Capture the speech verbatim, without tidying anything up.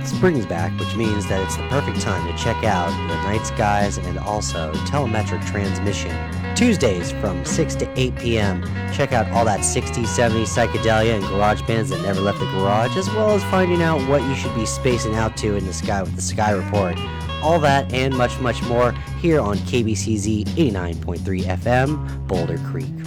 Spring's back, which means that it's the perfect time to check out the night skies and also telemetric transmission. Tuesdays from six to eight p.m. Check out all that sixties, seventies psychedelia and garage bands that never left the garage, as well as finding out what you should be spacing out to in the sky with the Sky Report. All that and much, much more here on K B C Z eighty-nine point three F M, Boulder Creek.